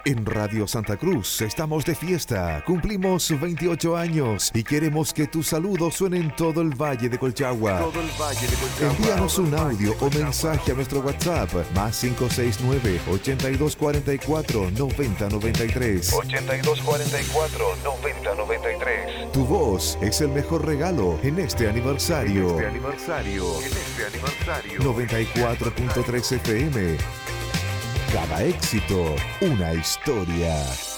En Radio Santa Cruz estamos de fiesta, cumplimos 28 años y queremos que tus saludos suenen en todo el Valle de Colchagua. Envíanos un audio o mensaje a nuestro WhatsApp más 569-8244-9093. 8244-9093. Tu voz es el mejor regalo en este aniversario. 94.3 FM. Cada éxito, una historia.